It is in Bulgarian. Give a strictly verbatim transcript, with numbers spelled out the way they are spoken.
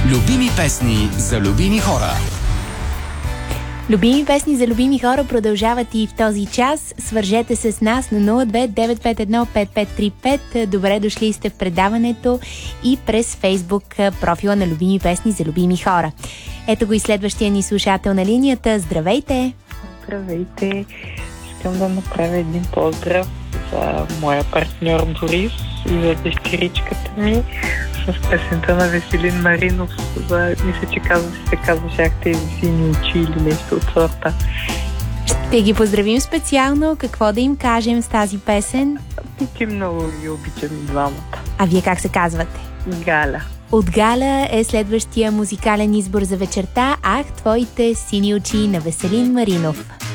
Любими песни за любими хора. Любими песни за любими хора продължават и в този час. Свържете се с нас на нула две девет пет едно пет пет три пет. Добре дошли сте в предаването и през Фейсбук профила на Любими песни за любими хора. Ето го и следващия ни слушател на линията. Здравейте! Здравейте! Искам да направя един поздрав за моя партньор Борис и за дъщеричката ми с песента на Веселин Маринов. За, мисля, че казва, се казва шах тези сини очи или нещо от сорта. Ще ги поздравим специално. Какво да им кажем с тази песен? Ти много ги обичам двамата. А вие как се казвате? Галя. От Галя е следващия музикален избор за вечерта. Ах, твоите сини очи на Веселин Маринов.